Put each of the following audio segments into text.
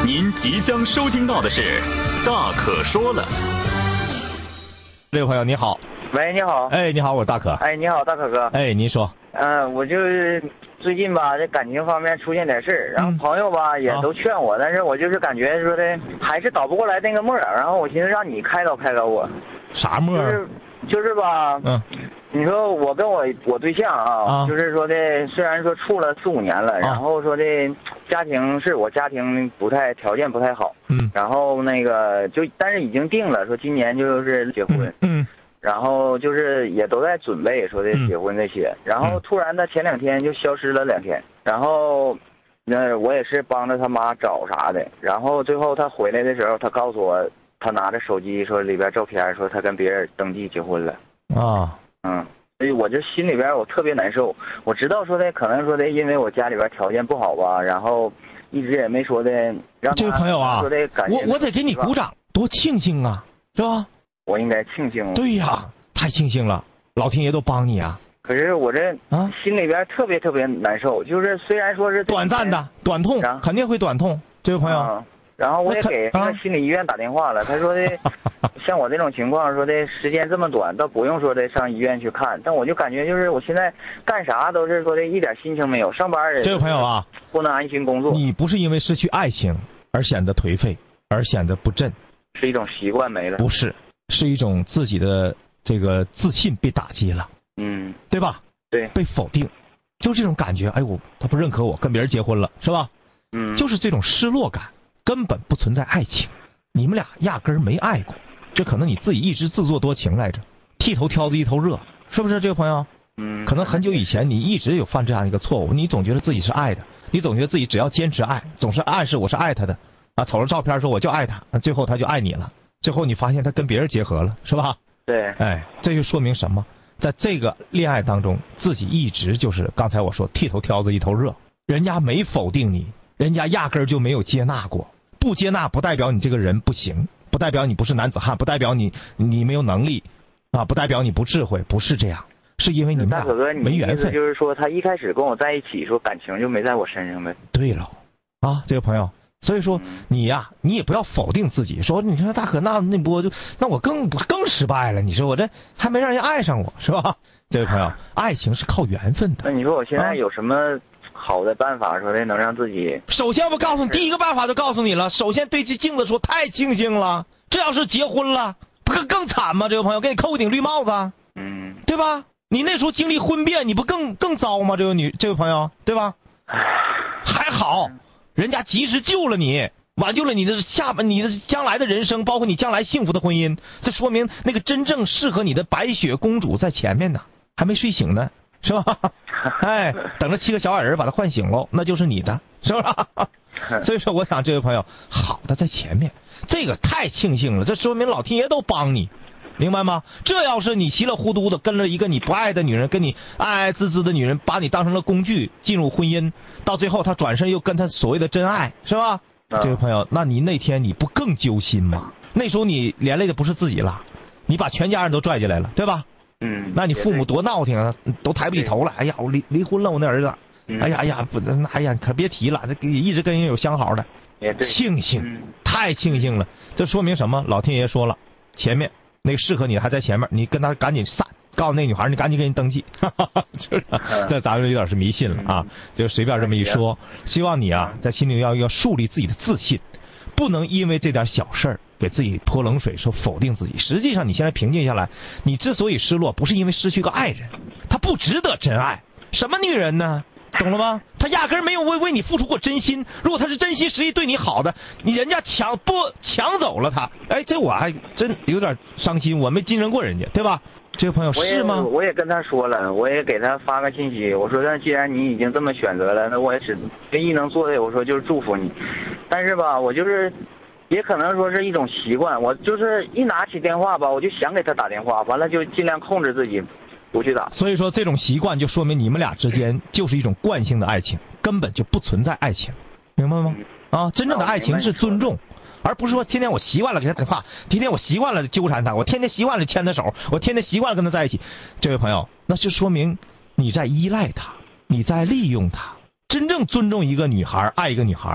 您即将收听到的是《大可说了》。 这位朋友你好。 喂，你好。 哎，你好，我是大可。 哎，你好，大可哥。 哎，您说。 我就是最近吧，这感情方面出现点事儿，然后朋友吧也都劝我，但是我就是感觉说的还是倒不过来那个沫儿，然后我寻思让你开导开导我。 啥沫儿？ 就是吧，你说我跟我对象啊，就是说的虽然说处了4、5年了，然后说的家庭是我家庭条件不太好，然后那个但是已经定了，说今年就是结婚，然后就是也都在准备说的结婚这些，然后突然他前2天就消失了2天，然后我也是帮着他妈找啥的，然后最后他回来的时候，他告诉我他拿着手机说里边照片，说他跟别人登记结婚了啊。所以我就心里边我特别难受，我知道说的可能说的因为我家里边条件不好吧，然后一直也没说的让他这位朋友啊， 说的感觉我得给你鼓掌，多庆幸啊，是吧？ 我应该庆幸。 对呀，太庆幸了，老天爷都帮你啊。 可是我这心里边特别特别难受，就是虽然说是短暂的短痛，肯定会短痛，这位朋友。 然后我也给那个心理医院打电话了，他说的像我这种情况，说的时间这么短，倒不用说的上医院去看。但我就感觉就是我现在干啥都是说的一点心情没有，上班也这位朋友啊， 不能安心工作。 你不是因为失去爱情而显得颓废，而显得不振， 是一种习惯没了。 不是，是一种自己的这个自信被打击了，对吧？ 对， 被否定，就这种感觉。哎，他不认可我，跟别人结婚了，是吧？就是这种失落感。根本不存在爱情，你们俩压根儿没爱过，这可能你自己一直自作多情来着，剃头挑子一头热，是不是这位朋友？可能很久以前你一直有犯这样一个错误，你总觉得自己是爱的，你总觉得自己只要坚持爱，总是暗示我是爱他的，瞅着照片说我就爱他，最后他就爱你了，最后你发现他跟别人结合了，是吧？ 对。 哎，这就说明什么？在这个恋爱当中，自己一直就是刚才我说剃头挑子一头热，人家没否定你。人家压根儿就没有接纳过，不接纳不代表你这个人不行，不代表你不是男子汉，不代表你没有能力，不代表你不智慧，不是这样，是因为你们俩没缘分。 就是说他一开始跟我在一起，说感情就没在我身上呗。 对了，这位朋友，所以说你呀，你也不要否定自己，说你说大可那我更失败了，你说我这还没让人爱上我，是吧？这位朋友，爱情是靠缘分的。 那你说我现在有什么好的办法，说的能让自己？ 首先我告诉你，第一个办法就告诉你了。首先对着镜子说，太庆幸了。这要是结婚了，不更惨吗？这位朋友，给你扣一顶绿帽子，对吧？你那时候经历婚变，你不更糟吗？这位朋友，对吧？还好，人家及时救了你，挽救了你的将来的人生，包括你将来幸福的婚姻。这说明那个真正适合你的白雪公主在前面呢，还没睡醒呢。是吧？哎，等着7个小矮人把他唤醒喽，那就是你的，是吧？所以说，我想这位朋友，好的在前面，这个太庆幸了，这说明老天爷都帮你，明白吗？这要是你稀里糊涂的跟了一个你不爱的女人，跟你爱爱滋滋的女人，把你当成了工具进入婚姻，到最后他转身又跟他所谓的真爱，是吧？这位朋友，那你那天你不更揪心吗？那时候你连累的不是自己了，你把全家人都拽进来了，对吧？那你父母多闹挺啊，都抬不起头来。哎呀，我离婚了，我那儿子。哎呀，可别提了，这一直跟人有相好的。庆幸，太庆幸了。这说明什么？老天爷说了，前面那个适合你的还在前面，你跟他赶紧散，告诉那女孩你赶紧给你登记。这咱们有点是迷信了啊，就随便这么一说。希望你啊，在心里要树立自己的自信，不能因为这点小事儿给自己泼冷水，说否定自己。实际上你现在平静下来，你之所以失落，不是因为失去个爱人，他不值得真爱。什么女人呢？懂了吗？他压根儿没有为你付出过真心。如果他是真心实意对你好的，人家抢走了他，哎，这我还真有点伤心，我没精神过人家，对吧？这位朋友是吗？ 我也跟他说了，我也给他发个信息，我说那既然你已经这么选择了，那我也唯一能做的，我说就是祝福你。但是吧，我就是也可能说是一种习惯，我就是一拿起电话吧，我就想给他打电话，完了就尽量控制自己不去打。 所以说这种习惯就说明你们俩之间就是一种惯性的爱情，根本就不存在爱情，明白吗？真正的爱情是尊重，而不是说天天我习惯了给他打电话，天天我习惯了纠缠他，我天天习惯了牵他手，我天天习惯了跟他在一起。这位朋友，那就说明你在依赖他，你在利用他。真正尊重一个女孩，爱一个女孩，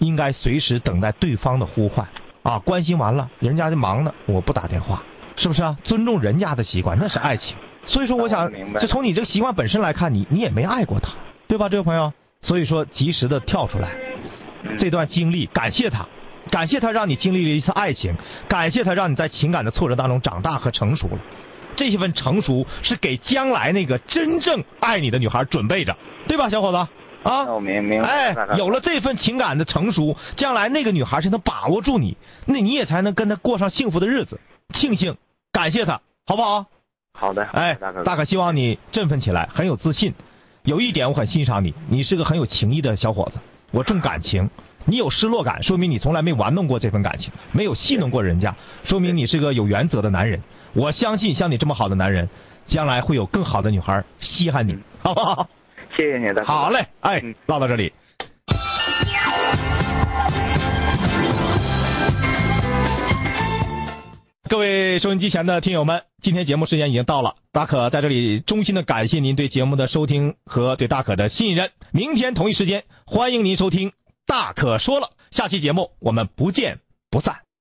应该随时等待对方的呼唤啊，关心完了人家就忙呢，我不打电话，是不是啊？尊重人家的习惯，那是爱情。所以说我想就从你这个习惯本身来看，你也没爱过他，对吧，这位朋友？所以说及时的跳出来，这段经历感谢他，感谢他让你经历了一次爱情，感谢他让你在情感的挫折当中长大和成熟了。这些份成熟是给将来那个真正爱你的女孩准备着，对吧，小伙子？啊， 我明白。 哎，有了这份情感的成熟，将来那个女孩才能把握住你，那你也才能跟她过上幸福的日子。庆幸，感谢她，好不好？ 好的。 哎，大可希望你振奋起来，很有自信。有一点我很欣赏你，你是个很有情义的小伙子。我重感情，你有失落感，说明你从来没玩弄过这份感情，没有戏弄过人家，说明你是个有原则的男人。我相信像你这么好的男人，将来会有更好的女孩稀罕你，好不好？ 谢谢你，大哥。 好嘞，哎，唠到这里。各位收音机前的听友们，今天节目时间已经到了，大可在这里衷心的感谢您对节目的收听和对大可的信任。明天同一时间，欢迎您收听大可说了，下期节目我们不见不散。